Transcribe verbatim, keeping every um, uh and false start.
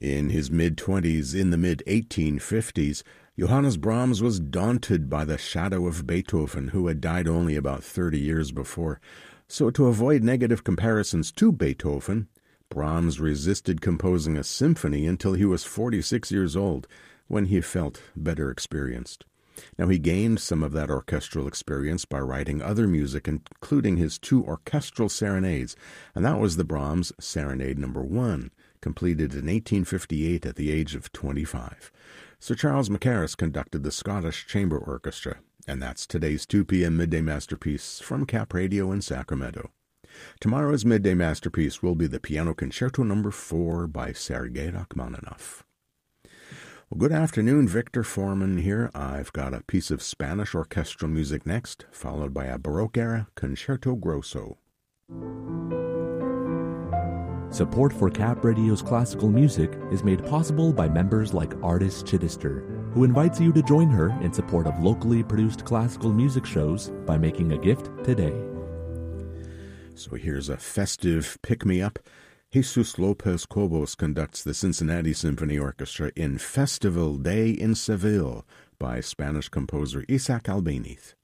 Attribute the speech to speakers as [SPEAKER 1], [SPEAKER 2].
[SPEAKER 1] In his mid-twenties, in the mid eighteen fifties, Johannes Brahms was daunted by the shadow of Beethoven, who had died only about thirty years before. So to avoid negative comparisons to Beethoven, Brahms resisted composing a symphony until he was forty-six years old, when he felt better experienced. Now, he gained some of that orchestral experience by writing other music, including his two orchestral serenades, and that was the Brahms Serenade Number One, completed in eighteen fifty-eight at the age of twenty-five. Sir Charles Mackerras conducted the Scottish Chamber Orchestra, and that's today's two p.m. Midday Masterpiece from Cap Radio in Sacramento. Tomorrow's Midday Masterpiece will be the Piano Concerto Number Four by Sergei Rachmaninoff. Well, good afternoon, Victor Foreman here. I've got a piece of Spanish orchestral music next, followed by a Baroque-era Concerto Grosso.
[SPEAKER 2] Support for Cap Radio's classical music is made possible by members like Artis Chittister, who invites you to join her in support of locally produced classical music shows by making a gift today.
[SPEAKER 1] So here's a festive pick-me-up. Jesus Lopez Cobos conducts the Cincinnati Symphony Orchestra in Festival Day in Seville by Spanish composer Isaac Albéniz.